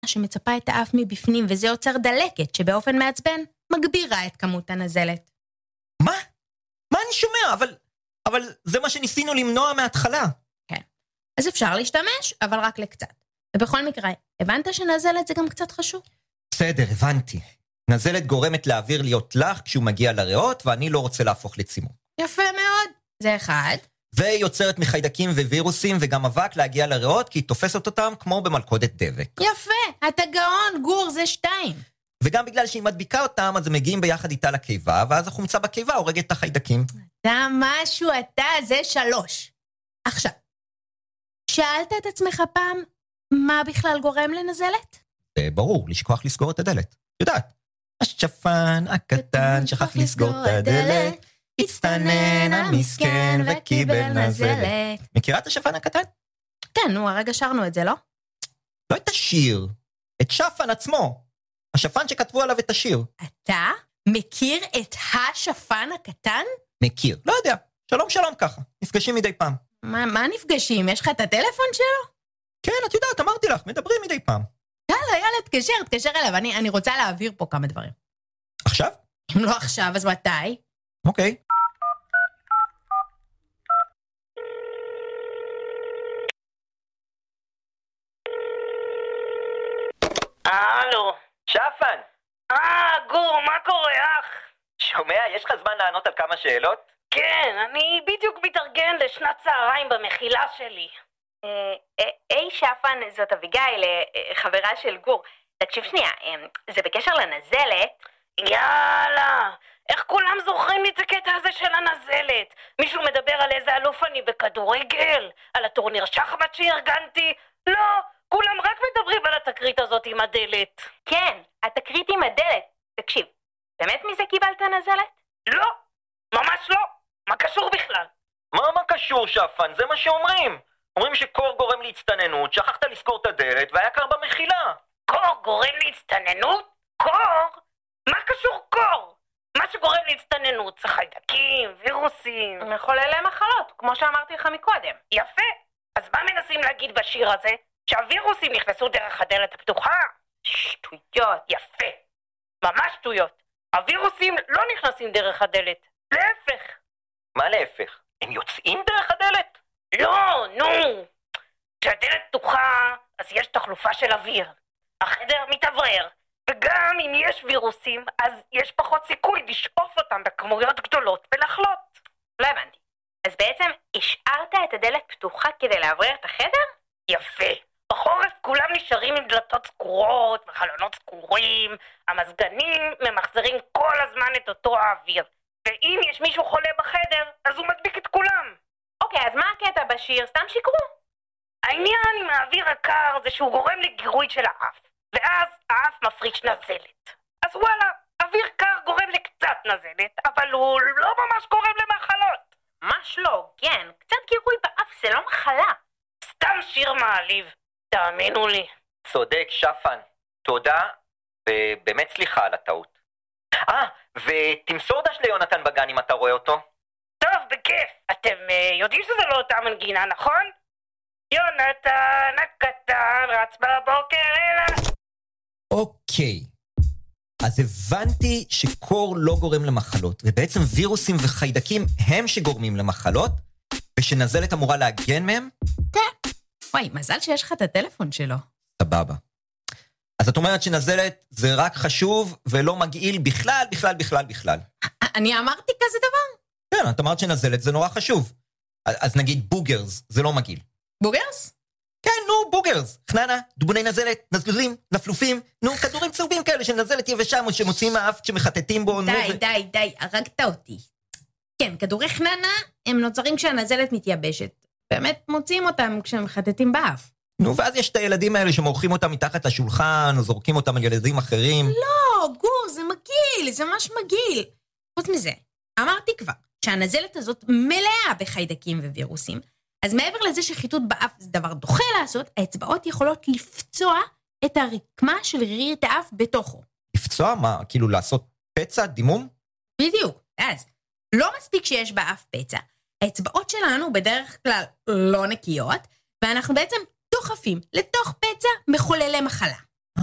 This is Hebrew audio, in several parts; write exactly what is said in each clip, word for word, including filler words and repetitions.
שמצפה את האף מבפנים, וזה יוצר דלקת, שבאופן מעצבן מגבירה את כמות הנזלת. מה? מה אני שומע? אבל, אבל זה מה שניסינו למנוע מההתחלה. כן. אז אפשר להשתמש, אבל רק לקצת. ובכל מקרה, הבנת שנזלת זה גם קצת חשוב? בסדר, הבנתי. נזלת גורמת לאוויר להיות לח כשהוא מגיע לריאות, ואני לא רוצה להפוך לצימוק. יפה מאוד. זה אחד. ויוצרת מחיידקים ווירוסים וגם אבק להגיע לריאות, כי היא תופסת אותם כמו במלכודת דבק. יפה, אתה גאון, גור, זה שתיים. וגם בגלל שהיא מדביקה אותם, אז הם מגיעים ביחד איתה לקיבה, ואז החומצה בקיבה הורגת את החיידקים. אתה משהו, אתה, זה שלוש. עכשיו, שאלת את עצמך פעם, מה בכלל גורם לנזלת? זה ברור, לשכוח לסגור את הדלת. יודעת, השפן הקטן שכח לסגור את הדלת, הצטנן המסכן וקיבל נזלת. מכירה את השפן הקטן? כן, נו, הרגע שרנו את זה, לא? לא את השיר, את שפן עצמו. השפן שכתבו עליו את השיר. אתה מכיר את השפן הקטן? מכיר, לא יודע. שלום שלום ככה, נפגשים מדי פעם. מה, מה נפגשים? יש לך את הטלפון שלו? כן, את יודעת, אמרתי לך, מדברים מדי פעם. יאללה, יאללה, תקשר, תקשר אליו. אני, אני רוצה להעביר פה כמה דברים. עכשיו? אם לא עכשיו, אז מתי? אוקיי. הלו. שפן! אה, גור, מה קורה, אח? שומע, יש לך זמן לענות על כמה שאלות? כן, אני בדיוק מתארגן לשנת צהריים במחילה שלי. היי שפן, זאת אביגיל, חברה של גור. תקשיב שנייה, זה בקשר לנזלת. יאללה, איך כולם זוכרים את הקטע הזה של הנזלת? מישהו מדבר על איזה אלוף אני בכדורגל? על הטורניר שחמט שארגנתי? לא, כולם רק מדברים על התקרית הזאת עם הדלת. כן, התקרית עם הדלת. תקשיב, באמת מזה קיבלת נזלת? לא, ממש לא. מה קשור בכלל? מה מה קשור שפן? זה מה שאומרים. אומרים שקור גורם להצטננות, שכחת לזכור את הדלת והיה קר במחילה. קור גורם להצטננות? קור? מה קשור קור? מה שגורם להצטננות זה חיידקים, וירוסים. מחוללי מחלות, כמו שאמרתי לך מקודם. יפה. אז מה מנסים להגיד בשיר הזה? שהווירוסים נכנסו דרך הדלת הפתוחה? שטויות. יפה. ממש שטויות. הווירוסים לא נכנסים דרך הדלת. להפך. מה להפך? הם יוצאים דרך הדלת? לא, נו. כשהדלת פתוחה, אז יש תחלופה של אוויר. החדר מתאוורר. וגם אם יש וירוסים, אז יש פחות סיכוי לשאוף אותם בכמויות גדולות ולחלות. לא הבנתי. אז בעצם השארת את הדלת פתוחה כדי להברר את החדר? יפה. בחורף כולם נשארים עם דלתות סגורות וחלונות סגורים. המזגנים ממחזרים כל הזמן את אותו האוויר. ואם יש מישהו חולה בחדר, אז הוא מדביק את כולם. אוקיי, אז מה הקטע בשיר? סתם שיקרו. העניין עם האוויר הקר זה שהוא גורם לגירוי של האף. ואז האף מפריש נזלת. אז וואלה, אוויר קר גורם לקצת נזלת, אבל הוא לא ממש גורם למחלות. ממש לא, כן. קצת גירוי באף זה לא מחלה. סתם שיר מעליב, תאמינו לי. צודק, שפן. תודה, ובאמת סליחה על הטעות. אה, ותמסור דש ליונתן בגן אם אתה רואה אותו. טוב, בכיף. אתם uh, יודעים שזה לא אותה מנגינה, נכון? יונתן הקטן רץ בבוקר אלה. אוקיי. אז הבנתי שקור לא גורם למחלות, ובעצם וירוסים וחיידקים הם שגורמים למחלות, ושנזלת אמורה להגן מהם? כן. וואי, מזל שיש לך את הטלפון שלו. סבבה. אז את אומרת שנזלת זה רק חשוב ולא מגעיל בכלל, בכלל, בכלל, בכלל. אני אמרתי כזה דבר? כן, את אמרת שנזלת זה נורא חשוב. אז נגיד בוגרס, זה לא מגעיל. בוגרס? כן, נו, בוגרס. חננה, דובוני נזלת, נזגזים, לפלופים, נו, כדורים צהובים כאלה של נזלת יבשה, שמוציאים מהאף, שמחטטים בו. די, נו, די, ו... די, הרגת אותי. כן, כדורי חננה הם נוצרים כשהנזלת מתייבשת. באמת מוציאים אותם כשהם מחטטים באף. נו, ואז יש את הילדים האלה שמורחים אותם מתחת לשולחן, או זורקים אותם על ילדים אחרים. לא, גור, זה מגעיל, זה ממש מגעיל. חוץ מזה, אמרתי כבר, שהנזלת הזאת מלאה בחיידקים ווירוסים, אז מעבר לזה שחיטוט באף זה דבר דוחה לעשות, האצבעות יכולות לפצוע את הרקמה של רירית האף בתוכו. לפצוע? מה? כאילו לעשות פצע, דימום? בדיוק. אז לא מספיק שיש באף פצע. האצבעות שלנו בדרך כלל לא נקיות, ואנחנו בעצם דוחפים לתוך פצע מחוללי מחלה.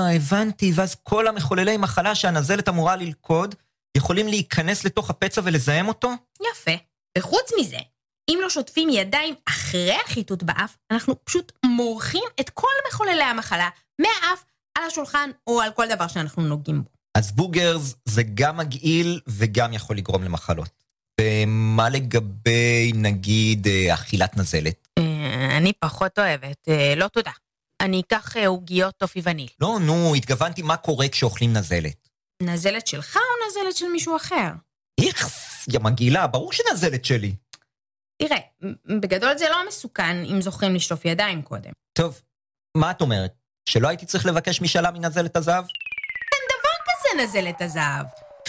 הבנתי, ואז כל המחוללי מחלה שהנזלת אמורה ללכוד, יכולים להיכנס לתוך הפצע ולזהם אותו? יפה. וחוץ מזה, אם לא שוטפים ידיים אחרי החיטוט באף, אנחנו פשוט מורחים את כל מחוללי המחלה, מהאף, על השולחן או על כל דבר שאנחנו נוגעים בו. אז בוגרס זה גם מגעיל וגם יכול לגרום למחלות. ומה לגבי, נגיד, אכילת נזלת? אני פחות אוהבת, לא תודה. אני אקח עוגיות טופי וניל. לא, נו, התגוונתי מה קורה כשאוכלים נזלת. נזלת שלך או נזלת של מישהו אחר? איכס, יא מגעילה, ברור שנזלת שלי. תראה, בגדול זה לא מסוכן אם זוכרים לשטוף ידיים קודם. טוב, מה את אומרת? שלא הייתי צריך לבקש משאלה מנזלת הזהב? אין דבר כזה נזלת הזהב.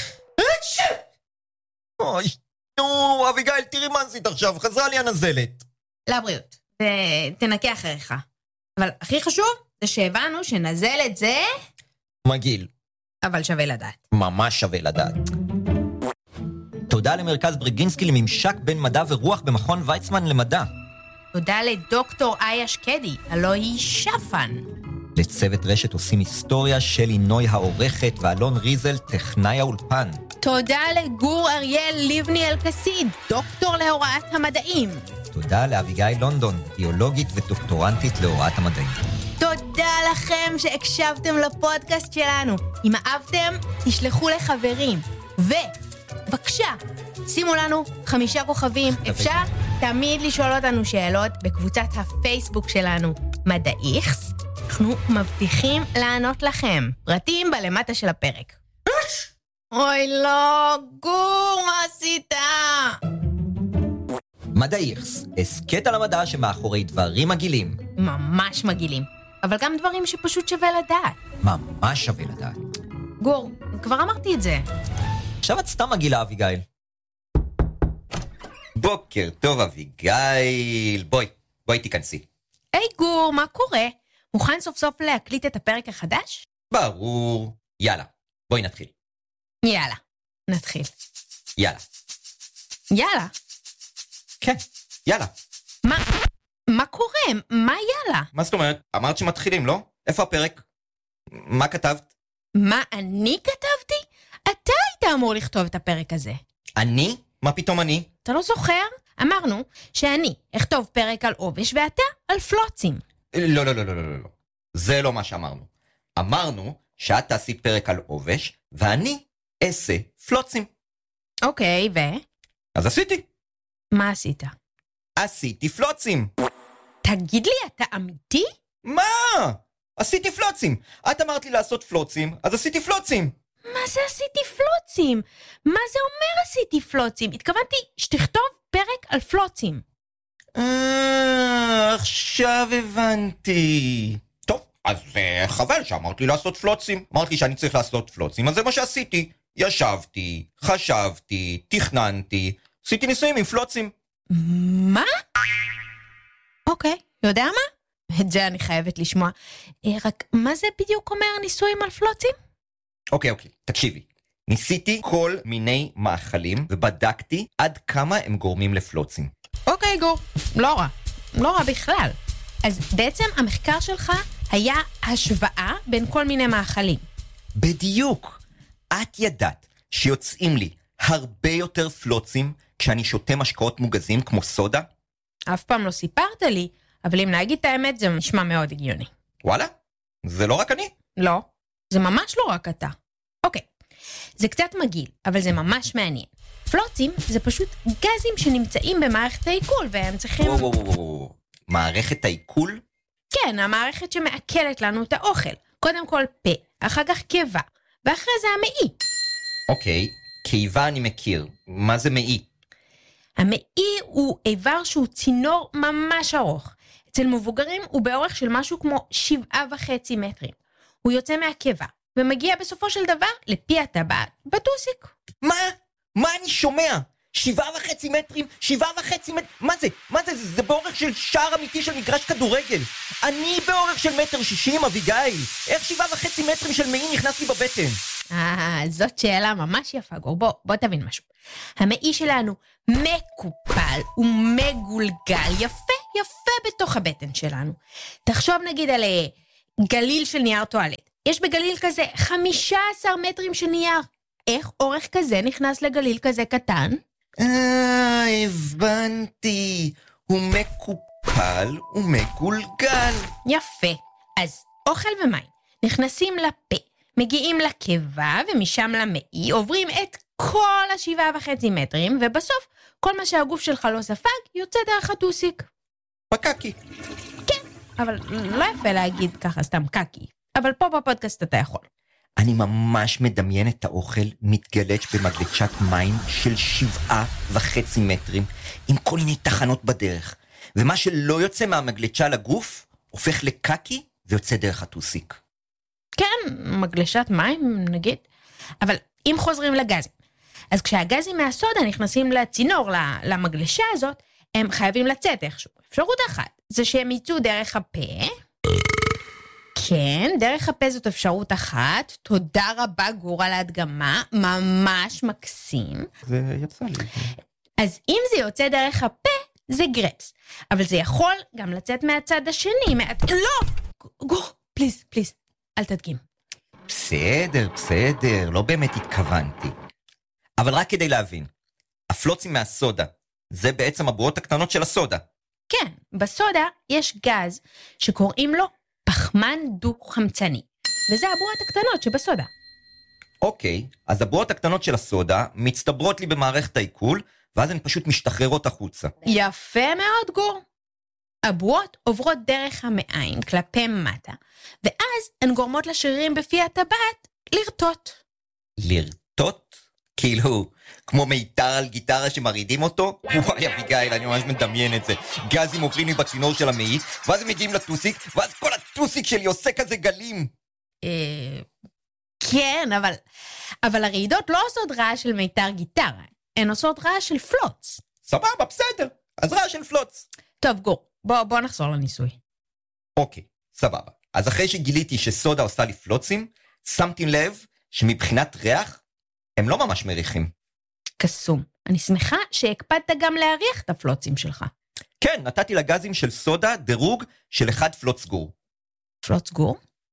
אוי, נו, אביגיל, תראי מה עשית עכשיו, חזרה לי הנזלת. לבריאות, ותנקה אחריך. אבל הכי חשוב זה שהבנו שנזלת זה... מגעיל. אבל שווה לדעת. ממש שווה לדעת. תודה למרכז בריגינסקי לממשק בין מדע ורוח במכון ויצמן למדע. תודה לדוקטור איה שקדי, הלוא היא שפן. לצוות רשת עושים היסטוריה של עינוי העורכת ואלון ריזל, טכנאי האולפן. תודה לגור אריאל ליבני אלקסיד, דוקטור להוראת המדעים. תודה לאביגיל לונדון, ביולוגית ודוקטורנטית להוראת המדעים. תודה לכם שהקשבתם לפודקאסט שלנו. אם אהבתם, תשלחו לחברים. ובבקשה, שימו לנו חמישה כוכבים. אפשר תמיד לשאול אותנו שאלות בקבוצת הפייסבוק שלנו, מדעיכס. אנחנו מבטיחים לענות לכם. פרטים בלמטה של הפרק. אוי לא, גור, מה עשית? מדעיכס, הסקט על המדע שמאחורי דברים מגעילים. ממש מגעילים, אבל גם דברים שפשוט שווה לדעת. ממש שווה לדעת. גור, כבר אמרתי את זה. עכשיו את סתם מגעילה, אביגיל. בוקר טוב, אביגיל. בואי, בואי תיכנסי. היי גור, מה קורה? מוכן סוף סוף להקליט את הפרק החדש? ברור. יאללה, בואי נתחיל. יאללה, נתחיל. יאללה. יאללה? כן, יאללה. מה, מה קורה? מה יאללה? מה זאת אומרת? אמרת שמתחילים, לא? איפה הפרק? מה כתבת? מה אני כתבתי? אתה היית אמור לכתוב את הפרק הזה. אני? מה פתאום אני? אתה לא זוכר? אמרנו שאני אכתוב פרק על עובש ואתה על פלוצים. לא, לא, לא, לא, לא, לא. זה לא מה שאמרנו. אמרנו שאת תעשי פרק על עובש, ואני אעשה פלוצים. אוקיי, ו? אז עשיתי. מה עשית? עשיתי פלוצים. תגיד לי, אתה אמיתי? מה? עשיתי פלוצים. את אמרת לי לעשות פלוצים, אז עשיתי פלוצים. מה זה עשיתי פלוצים? מה זה אומר עשיתי פלוצים? התכוונתי שתכתוב פרק על פלוצים. אה, עכשיו הבנתי. טוב, אז חבל שאמרת לי לעשות פלוצים. אמרת לי שאני צריך לעשות פלוצים, אז זה מה שעשיתי. ישבתי, חשבתי, תכננתי, עשיתי ניסויים עם פלוצים. מה? אוקיי, יודע מה? את זה אני חייבת לשמוע. רק מה זה בדיוק אומר ניסויים על פלוצים? אוקיי, אוקיי, תקשיבי. ניסיתי כל מיני מאכלים ובדקתי עד כמה הם גורמים לפלוצים. אוקיי, גור, לא רע. לא רע בכלל. אז בעצם המחקר שלך היה השוואה בין כל מיני מאכלים. בדיוק. את ידעת שיוצאים לי הרבה יותר פלוצים כשאני שותה משקאות מוגזים כמו סודה? אף פעם לא סיפרת לי, אבל אם להגיד את האמת זה נשמע מאוד הגיוני. וואלה? זה לא רק אני? לא, זה ממש לא רק אתה. אוקיי, זה קצת מגעיל, אבל זה ממש מעניין. פלוצים זה פשוט גזים שנמצאים במערכת העיכול, והם צריכים... וואו, וואו, וואו. מערכת העיכול? כן, המערכת שמעכלת לנו את האוכל. קודם כל פה, אחר כך קיבה, ואחרי זה המעי. אוקיי, קיבה אני מכיר. מה זה מעי? המעי הוא איבר שהוא צינור ממש ארוך. אצל מבוגרים הוא באורך של משהו כמו שבעה וחצי מטרים. הוא יוצא מהקיבה, ומגיע בסופו של דבר לפי הטבעת בטוסיק. מה? מה אני שומע? שבעה וחצי מטרים? שבעה וחצי מטרים? מה זה? מה זה? זה באורך של שער אמיתי של מגרש כדורגל. אני באורך של מטר שישים, אביגיל. איך שבעה וחצי מטרים של מעי נכנס לי בבטן? אה, זאת שאלה ממש יפה, גור. בוא, בוא תבין משהו. המעי שלנו מקופל ומגולגל יפה, יפה בתוך הבטן שלנו. תחשוב נגיד על גליל של נייר טואלט. יש בגליל כזה חמישה עשר מטרים של נייר. איך אורך כזה נכנס לגליל כזה קטן? אה, הבנתי. הוא מקופל ומגולגל. יפה. אז אוכל ומים נכנסים לפה, מגיעים לקיבה ומשם למעי, עוברים את כל השבעה וחצי מטרים, ובסוף כל מה שהגוף שלך לא ספג יוצא דרך הטוסיק. בקקי. כן, אבל לא יפה להגיד ככה סתם קקי. אבל פה בפודקאסט אתה יכול. אני ממש מדמיין את האוכל מתגלץ' במגלצ'ת מים של שבעה וחצי מטרים, עם כל מיני תחנות בדרך. ומה שלא יוצא מהמגלצ'ה לגוף, הופך לקקי ויוצא דרך הטוסיק. כן, מגלשת מים נגיד. אבל אם חוזרים לגזים, אז כשהגזים מהסודה נכנסים לצינור, למגלשה הזאת, הם חייבים לצאת איכשהו. אפשרות אחת, זה שהם יצאו דרך הפה. כן, דרך הפה זאת אפשרות אחת. תודה רבה גור על ההדגמה, ממש מקסים. זה יצא לי. אז אם זה יוצא דרך הפה, זה גרפס. אבל זה יכול גם לצאת מהצד השני. מה... לא! גור, פליז, פליז, אל תדגים. בסדר, בסדר, לא באמת התכוונתי. אבל רק כדי להבין, הפלוצים מהסודה, זה בעצם הבועות הקטנות של הסודה. כן, בסודה יש גז שקוראים לו פחמן דו-חמצני, וזה הבועות הקטנות שבסודה. אוקיי, אז הבועות הקטנות של הסודה מצטברות לי במערכת העיכול, ואז הן פשוט משתחררות החוצה. יפה מאוד גור. הבועות עוברות דרך המעיים כלפי מטה, ואז הן גורמות לשרירים בפי הטבעת לרטוט. לרטוט? כאילו, כמו מיתר על גיטרה שמרידים אותו? וואי, אביגיל, אני ממש מדמיין את זה. גזים עוברים לי בצינור של המעי, ואז הם מגיעים לטוסיק, ואז כל הטוסיק שלי עושה כזה גלים. אה... כן, אבל... אבל הרעידות לא עושות רעש של מיתר גיטרה, הן עושות רעש של פלוץ. סבבה, בסדר. אז רעש של פלוץ. טוב, גור, בוא, בוא נחזור לניסוי. אוקיי, סבבה. אז אחרי שגיליתי שסודה עושה לי פלוצים, שמתי לב שמבחינת ריח, הם לא ממש מריחים. קסום. אני שמחה שהקפדת גם להריח את הפלוצים שלך. כן, נתתי לגזים של סודה דירוג של אחד פלוץ גור. פלוץ גור?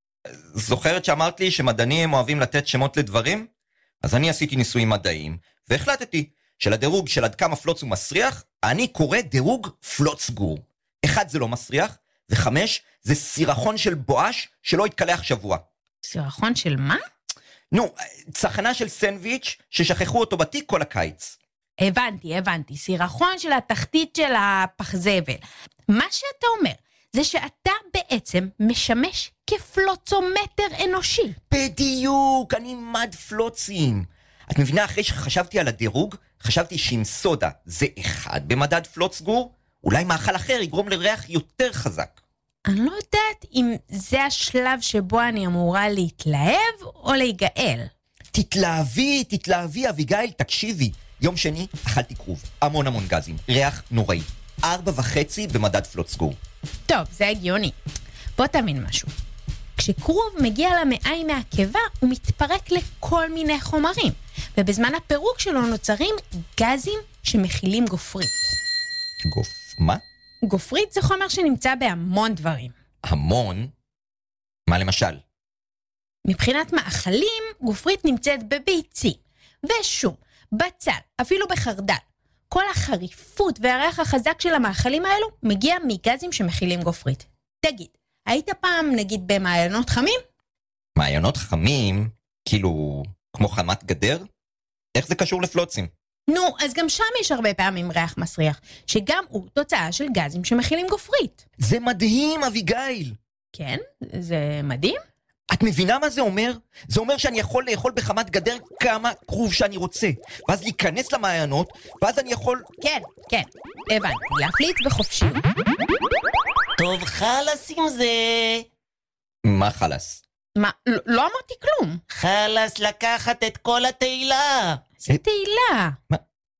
זוכרת שאמרת לי שמדענים אוהבים לתת שמות לדברים? אז אני עשיתי ניסויים מדעיים, והחלטתי שלדירוג של עד כמה פלוץ הוא מסריח, אני קורא דירוג פלוץ גור. אחד זה לא מסריח, וחמש זה סירחון של בואש שלא יתקלח שבוע. סירחון של מה? נו, צחנה של סנדוויץ' ששכחו אותו בתיק כל הקיץ. הבנתי, הבנתי. סירחון של התחתית של הפחזבל. מה שאתה אומר, זה שאתה בעצם משמש כפלוצומטר אנושי. בדיוק, אני מד פלוצים. את מבינה, אחרי שחשבתי על הדירוג, חשבתי שאם סודה זה אחד במדד פלוץ גור, אולי מאכל אחר יגרום לריח יותר חזק. אני לא יודעת אם זה השלב שבו אני אמורה להתלהב או להיגאל. תתלהבי, תתלהבי, אביגיל, תקשיבי. יום שני אכלתי כרוב, המון המון גזים, ריח נוראי. ארבע וחצי במדד פלוץ גור. טוב, זה הגיוני. בוא תאמין משהו. כשכרוב מגיע למעיים מהקיבה, הוא מתפרק לכל מיני חומרים, ובזמן הפירוק שלו נוצרים גזים שמכילים גופרית. גוף, מה? גופרית זה חומר שנמצא בהמון דברים. המון? מה למשל? מבחינת מאכלים, גופרית נמצאת בביצים, ושום, בצל, אפילו בחרדל. כל החריפות והריח החזק של המאכלים האלו מגיע מגזים שמכילים גופרית. תגיד, היית פעם נגיד במעיינות חמים? מעיינות חמים? כאילו, כמו חמת גדר? איך זה קשור לפלוצים? נו, אז גם שם יש הרבה פעמים ריח מסריח, שגם הוא תוצאה של גזים שמכילים גופרית. זה מדהים, אביגיל. כן? זה מדהים? את מבינה מה זה אומר? זה אומר שאני יכול לאכול בחמת גדר כמה כרוב שאני רוצה, ואז להיכנס למעיינות, ואז אני יכול... כן, כן, הבנתי, להפליץ בחופשי. טוב, חלס עם זה. מה חלס? מה, לא, לא אמרתי כלום. חלס לקחת את כל התהילה. זה תהילה. מה?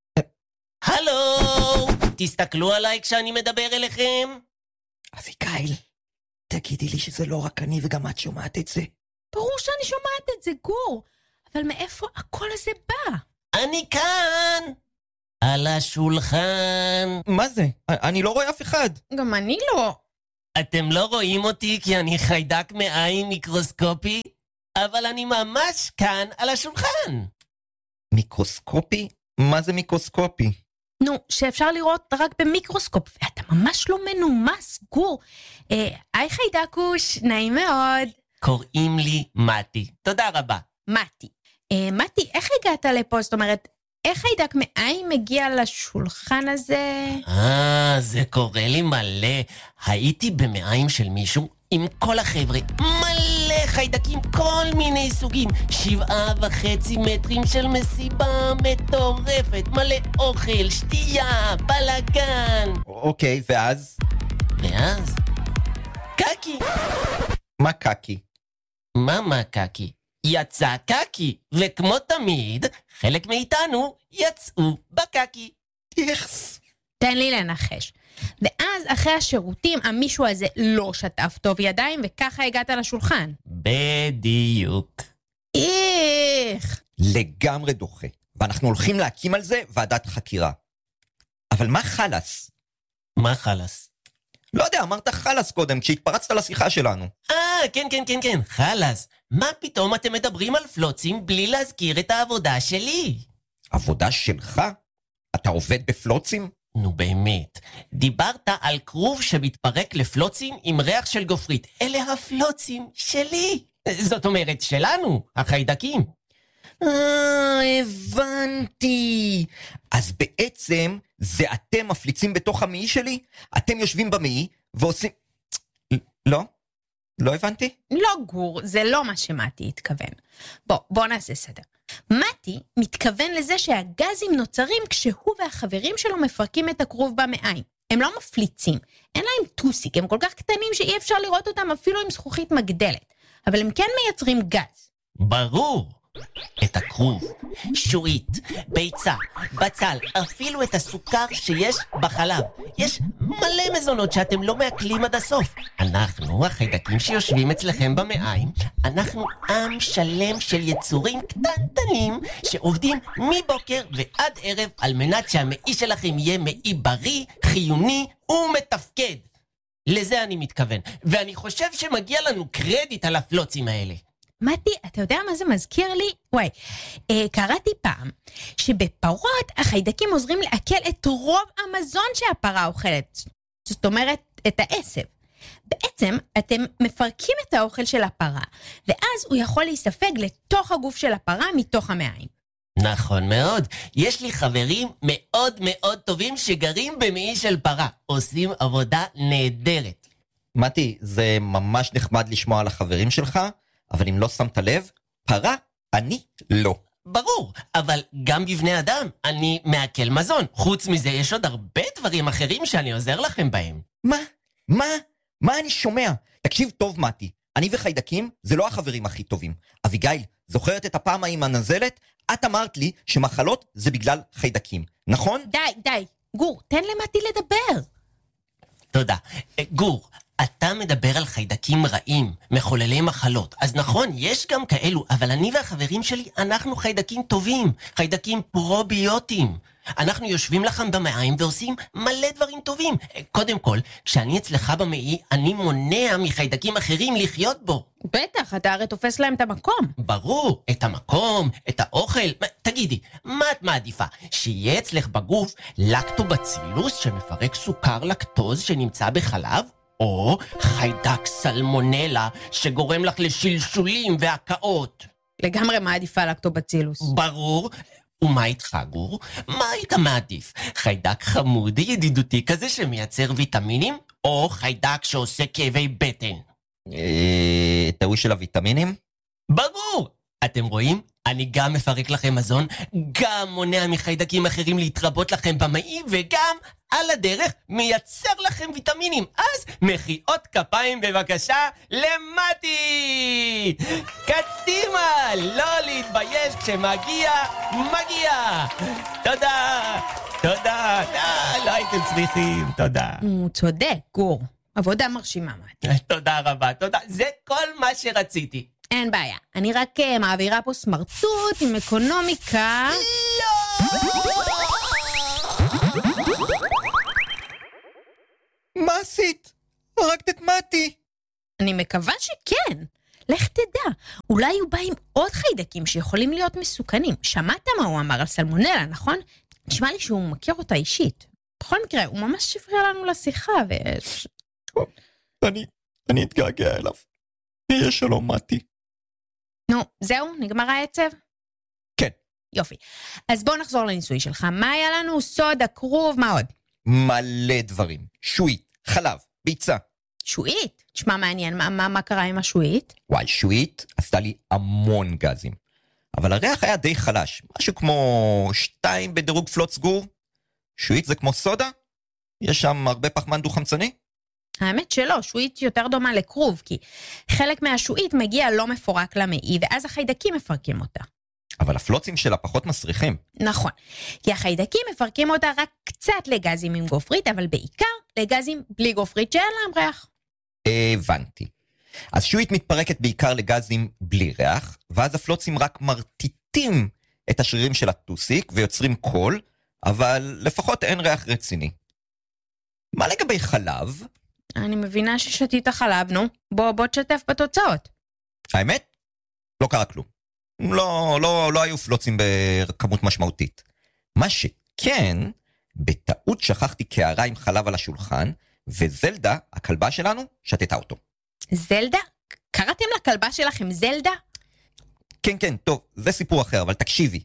הלו, תסתכלו עליי כשאני מדבר אליכם. אביגיל, תגידי לי שזה לא רק אני וגם את שומעת את זה. ברור שאני שומעת את זה, גור. אבל מאיפה הקול הזה בא? אני כאן. על השולחן. מה זה? אני לא רואה אף אחד. גם אני לא. אתם לא רואים אותי כי אני חיידק מעין מיקרוסקופי? אבל אני ממש כאן על השולחן. מיקרוסקופי? מה זה מיקרוסקופי? נו, שאפשר לראות רק במיקרוסקופ, ואתה ממש לא מנומס, גור. אה, היי חיידקוש, נעים מאוד. קוראים לי מתי. תודה רבה. מתי. אה, מתי, איך הגעת לפה? זאת אומרת, איך חיידק מעיים מגיע לשולחן הזה? אה, זה קורה לי מלא. הייתי במעיים של מישהו עם כל החבר'ה. מלא חיידקים, כל מיני סוגים. שבעה וחצי מטרים של מסיבה מטורפת. מלא אוכל, שתייה, בלגן. אוקיי, ואז? ואז? קקי. מה קקי? מה מה קקי? יצא קקי, וכמו תמיד, חלק מאיתנו יצאו בקקי. איכס. תן לי לנחש. ואז אחרי השירותים, המישהו הזה לא שטף טוב ידיים, וככה הגעת לשולחן. בדיוק. איך? לגמרי דוחה. ואנחנו הולכים להקים על זה ועדת חקירה. אבל מה חלס? מה חלס? לא יודע, אמרת חלס קודם, כשהתפרצת לשיחה שלנו. אה, כן, כן, כן, כן, חלס. מה פתאום אתם מדברים על פלוצים בלי להזכיר את העבודה שלי? עבודה שלך? אתה עובד בפלוצים? נו באמת, דיברת על כרוב שמתפרק לפלוצים עם ריח של גופרית. אלה הפלוצים שלי. זאת אומרת, שלנו, החיידקים. אה, הבנתי. אז בעצם זה אתם מפליצים בתוך המעי שלי? אתם יושבים במעי ועושים... לא? לא הבנתי? לא גור, זה לא מה שמתי התכוון. בוא, בוא נעשה סדר. מתי מתכוון לזה שהגזים נוצרים כשהוא והחברים שלו מפרקים את הכרוב במעיים. הם לא מפליצים, אין להם טוסיק, הם כל כך קטנים שאי אפשר לראות אותם אפילו עם זכוכית מגדלת. אבל הם כן מייצרים גז. ברור. את הכרוב, שועית, ביצה, בצל, אפילו את הסוכר שיש בחלב. יש מלא מזונות שאתם לא מעכלים עד הסוף. אנחנו, החיידקים שיושבים אצלכם במעיים, אנחנו עם שלם של יצורים קטנטנים שעובדים מבוקר ועד ערב על מנת שהמעי שלכם יהיה מעי בריא, חיוני ומתפקד. לזה אני מתכוון, ואני חושב שמגיע לנו קרדיט על הפלוצים האלה. מתי, אתה יודע מה זה מזכיר לי? וואי, אה, קראתי פעם שבפרות החיידקים עוזרים לעכל את רוב המזון שהפרה אוכלת. זאת אומרת, את העשב. בעצם אתם מפרקים את האוכל של הפרה, ואז הוא יכול להיספג לתוך הגוף של הפרה מתוך המעיים. נכון מאוד. יש לי חברים מאוד מאוד טובים שגרים במעי של פרה. עושים עבודה נהדרת. מתי, זה ממש נחמד לשמוע על החברים שלך, אבל אם לא שמת לב, פרה, אני לא. ברור, אבל גם בבני אדם אני מעכל מזון. חוץ מזה, יש עוד הרבה דברים אחרים שאני עוזר לכם בהם. מה? מה? מה אני שומע? תקשיב טוב, מתי. אני וחיידקים זה לא החברים הכי טובים. אביגיל, זוכרת את הפעם עם הנזלת? את אמרת לי שמחלות זה בגלל חיידקים, נכון? די, די. גור, תן למתי לדבר. תודה. גור, אתה מדבר על חיידקים רעים, מחוללי מחלות. אז נכון, יש גם כאלו, אבל אני והחברים שלי, אנחנו חיידקים טובים, חיידקים פרוביוטיים. אנחנו יושבים לכם במעיים ועושים מלא דברים טובים. קודם כל, כשאני אצלך במעי, אני מונע מחיידקים אחרים לחיות בו. בטח, אתה הרי תופס להם את המקום. ברור, את המקום, את האוכל. תגידי, מה את מעדיפה? שיהיה אצלך בגוף לקטובצילוס שמפרק סוכר לקטוז שנמצא בחלב? או חיידק סלמונלה שגורם לך לשלשולים והקאות? לגמרי מעדיפה לקטובצילוס. ברור. ומה איתך, גור? מה היית מעדיף? חיידק חמוד ידידותי כזה שמייצר ויטמינים? או חיידק שעושה כאבי בטן? אה, תאוי של הוויטמינים? ברור! אתם רואים? אני גם מפרק לכם מזון, גם מונע מחיידקים אחרים להתרבות לכם במעי, וגם על הדרך מייצר לכם ויטמינים. אז מחיאות כפיים בבקשה למתי! קדימה! לא להתבייש כשמגיע, מגיע! תודה! תודה! לא, לא הייתם צריכים, תודה. הוא צודק, גור. עבודה מרשימה, מתי. תודה רבה, תודה. זה כל מה שרציתי. אין בעיה. אני רק uh, מעבירה פה סמרטוט עם אקונומיקה. מה עשית? הרגת את מתי. אני מקווה שכן. לך תדע, אולי הוא בא עם עוד חיידקים שיכולים להיות מסוכנים. שמעת מה הוא אמר על סלמונלה, נכון? נשמע לי שהוא מכיר אותה אישית. בכל מקרה, הוא ממש הפריע לנו לשיחה, ו... אני, אני אתגעגע אליו. יהיה שלום, מתי. נו, זהו? נגמר העצב? כן. יופי. אז בואו נחזור לניסוי שלך. מה היה לנו? סודה, כרוב, מה עוד? מלא דברים. שועית, חלב, ביצה. שועית? תשמע מעניין, מה, מה, מה קרה עם השועית? וואי, שועית עשתה לי המון גזים. אבל הריח היה די חלש. משהו כמו שתיים בדירוג פלוט סגור. שועית זה כמו סודה? יש שם הרבה פחמן דו-חמצני? האמת שלא, שועית יותר דומה לכרוב, כי חלק מהשועית מגיע לא מפורק למעי, ואז החיידקים מפרקים אותה. אבל הפלוצים שלה פחות מסריחים. נכון, כי החיידקים מפרקים אותה רק קצת לגזים עם גופרית, אבל בעיקר לגזים בלי גופרית שאין להם ריח. הבנתי. אז שועית מתפרקת בעיקר לגזים בלי ריח, ואז הפלוצים רק מרטיטים את השרירים של הטוסיק ויוצרים קול, אבל לפחות אין ריח רציני. מה לגבי חלב? אני מבינה ששתית חלב, נו. בוא, בוא תשתף בתוצאות. האמת? לא קרה כלום. לא, לא, לא היו פלוצים בכמות משמעותית. מה שכן, בטעות שכחתי קערה עם חלב על השולחן, וזלדה, הכלבה שלנו, שתתה אותו. זלדה? קראתם לכלבה שלכם זלדה? כן, כן, טוב, זה סיפור אחר, אבל תקשיבי.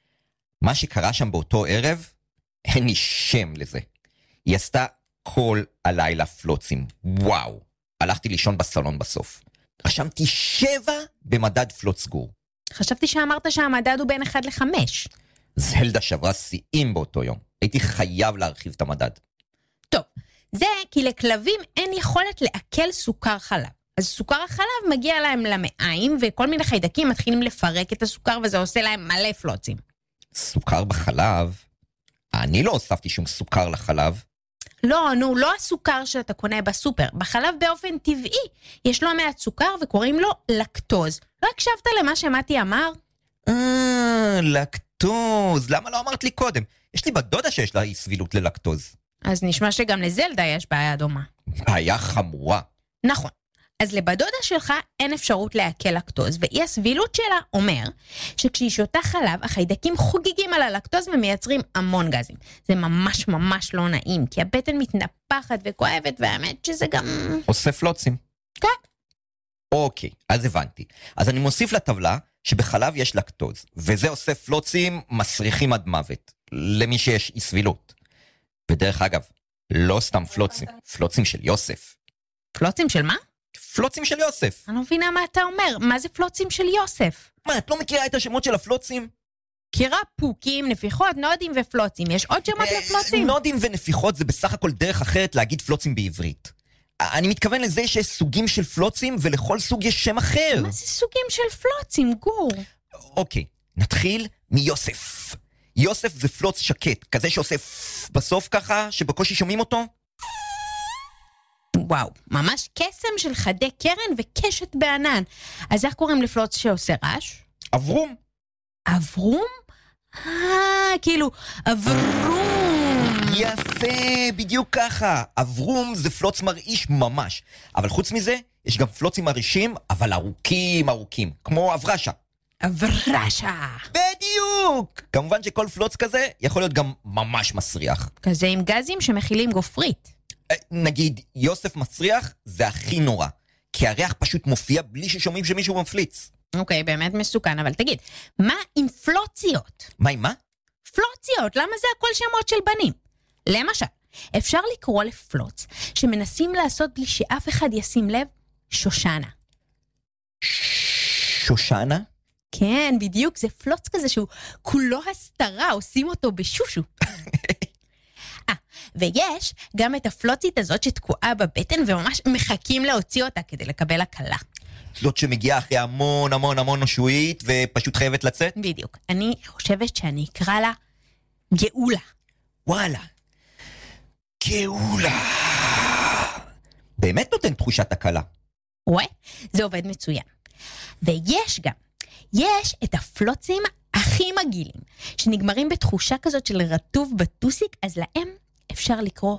מה שקרה שם באותו ערב, אין לי שם לזה. היא עשתה כל הלילה פלוצים. וואו. הלכתי לישון בסלון בסוף. רשמתי שבע במדד פלוץ סגור. חשבתי שאמרת שהמדד הוא בין אחד לחמש. זלדה שברה שיאים באותו יום. הייתי חייב להרחיב את המדד. טוב, זה כי לכלבים אין יכולת לעכל סוכר חלב. אז סוכר החלב מגיע להם למעיים, וכל מיני חיידקים מתחילים לפרק את הסוכר, וזה עושה להם מלא פלוצים. סוכר בחלב? אני לא הוספתי שום סוכר לחלב. לא, נו, לא הסוכר שאתה קונה בסופר. בחלב באופן טבעי יש לו מעט סוכר וקוראים לו לקטוז. לא הקשבת למה שמתי אמר? אה, לקטוז. למה לא אמרת לי קודם? יש לי בדודה שיש לה אי סבילות ללקטוז. אז נשמע שגם לזלדה יש בעיה דומה. בעיה חמורה. נכון. אז לבדודה שלך אין אפשרות לעכל לקטוז, ואי הסבילות שלה אומר שכשהיא שותה חלב, החיידקים חוגגים על הלקטוז ומייצרים המון גזים. זה ממש ממש לא נעים, כי הבטן מתנפחת וכואבת, והאמת שזה גם... עושה פלוצים. כן. אוקיי, אז הבנתי. אז אני מוסיף לטבלה שבחלב יש לקטוז, וזה עושה פלוצים מסריחים עד מוות, למי שיש אי סבילות. ודרך אגב, לא סתם פלוצים, פלוצים של יוסף. פלוצים של מה? פלוצים של יוסף. אני לא מבינה מה אתה אומר. מה זה פלוצים של יוסף? מה, את לא מכירה את השמות של הפלוצים? מכירה פוקים, נפיחות, נודים ופלוצים. יש עוד שמות לפלוצים? נודים ונפיחות זה בסך הכל דרך אחרת להגיד פלוצים בעברית. אני מתכוון לזה שיש סוגים של פלוצים, ולכל סוג יש שם אחר. מה זה סוגים של פלוצים, גור? אוקיי, נתחיל מיוסף. יוסף זה פלוץ שקט, כזה שעושה בסוף ככה, שבקושי שומעים אותו. וואו, ממש קסם של חדי קרן וקשת בענן. אז איך קוראים לפלוץ שעושה רעש? אברום. אברום? אה, כאילו, אברום. יפה, בדיוק ככה. אברום זה פלוץ מרעיש ממש. אבל חוץ מזה, יש גם פלוצים מרעישים, אבל ארוכים ארוכים, כמו אברשה. אברשה. בדיוק! כמובן שכל פלוץ כזה יכול להיות גם ממש מסריח. כזה עם גזים שמכילים גופרית. נגיד, יוסף מסריח זה הכי נורא, כי הריח פשוט מופיע בלי ששומעים שמישהו מפליץ. אוקיי, באמת מסוכן, אבל תגיד, מה עם פלוציות? מה עם מה? פלוציות, למה זה הכל שמות של בנים? למשל, אפשר לקרוא לפלוץ שמנסים לעשות בלי שאף אחד ישים לב, שושנה. שושנה? כן, בדיוק, זה פלוץ כזה שהוא כולו הסתרה, עושים אותו בשושו. אה, ויש גם את הפלוצית הזאת שתקועה בבטן וממש מחכים להוציא אותה כדי לקבל הקלה. זאת שמגיעה אחרי המון המון המון נושואית ופשוט חייבת לצאת? בדיוק. אני חושבת שאני אקרא לה גאולה. וואלה. גאולה. באמת נותן תחושת הקלה. וואה, זה עובד מצוין. ויש גם, יש את הפלוצים הכי מגעילים, שנגמרים בתחושה כזאת של רטוב בטוסיק, אז להם אפשר לקרוא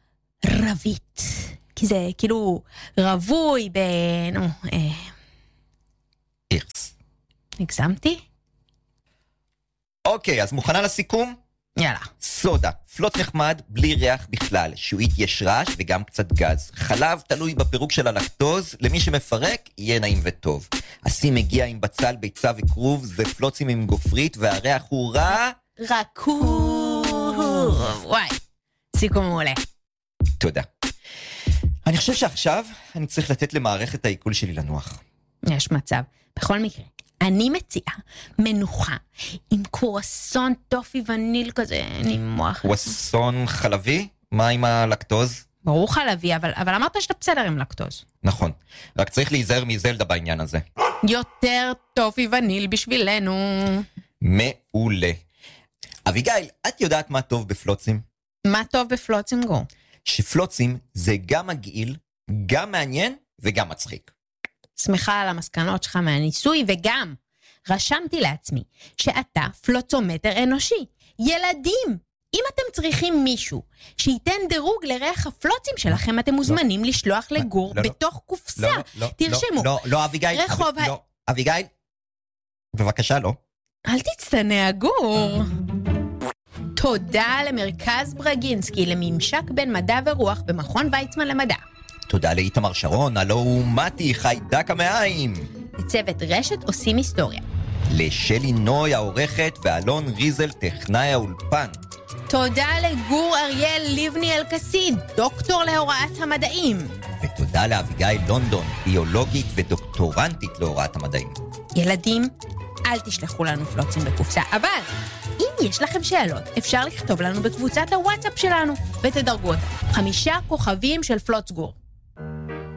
רבית. כי זה כאילו רבוי ב... נו, אה, הגזמתי? אוקיי, אז מוכנה לסיכום? יאללה. סודה, פלוץ נחמד, בלי ריח בכלל. שועית יש רעש וגם קצת גז. חלב תלוי בפירוק של הלקטוז, למי שמפרק יהיה נעים וטוב. הסי מגיע עם בצל, ביצה וכרוב, זה פלוצים עם גופרית, והריח הוא רע... רקוב. וואי, סיכום מעולה. תודה. אני חושב שעכשיו אני צריך לתת למערכת העיכול שלי לנוח. יש מצב. בכל מקרה, אני מציעה מנוחה עם קורסון טופי וניל כזה נמוח. קורסון חלבי? מה עם הלקטוז? ברור חלבי, אבל, אבל אמרת שאתה בסדר עם לקטוז. נכון, רק צריך להיזהר מזלדה בעניין הזה. יותר טופי וניל בשבילנו. מעולה. אביגיל, את יודעת מה טוב בפלוצים? מה טוב בפלוצים גור? שפלוצים זה גם מגעיל, גם מעניין וגם מצחיק. שמחה על המסקנות שלך מהניסוי, וגם רשמתי לעצמי שאתה פלוצומטר אנושי. ילדים, אם אתם צריכים מישהו שייתן דירוג לריח הפלוצים שלכם, אתם מוזמנים לשלוח לגור בתוך קופסה. תרשמו. לא, לא, אביגיל. רחוב... אביגיל, בבקשה, לא. אל תצטנע, גור. תודה למרכז ברגינסקי לממשק בין מדע ורוח במכון ויצמן למדע. תודה לאיתמר שרון, הלא הוא מתי חיידק המעיים. לצוות רשת עושים היסטוריה. לשלי נוי העורכת ואלון ריזל טכנאי האולפן. תודה לגור אריאל ליבני אלקסיד, דוקטור להוראת המדעים. ותודה לאביגיל לונדון, ביולוגית ודוקטורנטית להוראת המדעים. ילדים, אל תשלחו לנו פלוצים בקופסה, אבל אם יש לכם שאלות, אפשר לכתוב לנו בקבוצת הוואטסאפ שלנו, ותדרגו אותה. חמישה כוכבים של פלוץ גור.